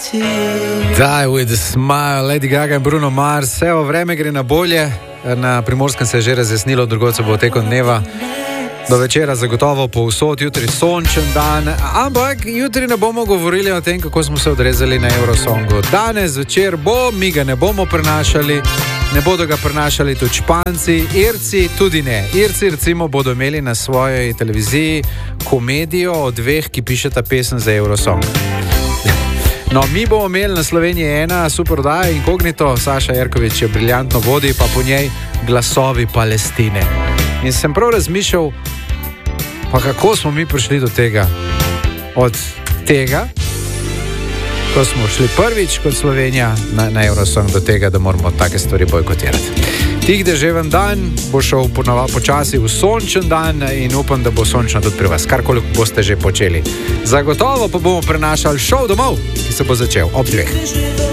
Die with a smile, Lady Gaga in Bruno Mars. Evo, vreme gre na bolje. Na Primorskem se je že razjasnilo, drugod se bo tekom dneva do večera zagotovo povsod, jutri sončen dan, ampak jutri ne bomo govorili o tem, kako smo se odrezali na Eurosongu. Danes večer bo, mi ga ne bomo prenašali, ne bodo ga prenašali tudi Španci, Irci tudi ne. Irci recimo bodo imeli na svoji televiziji komedijo o dveh, ki pišeta pesem za Eurosong. No, mi bomo imeli na Sloveniji 1 super oddaja Inkognito, Saša Jerković je briljantno vodi, pa po njej Glasovi Palestine. In sem prav razmišljal, pa kako smo mi prišli do tega? Od tega, ko smo šli prvič kot Slovenija na Eurosong, do tega, da moramo take stvari bojkotirati. Tih deževen dan bo šel počasi v sončen dan in upam, da bo sončno tudi pri vas, karkoli boste že počeli. Zagotovo pa bomo prenašali šov domov, ki se bo začel ob 2.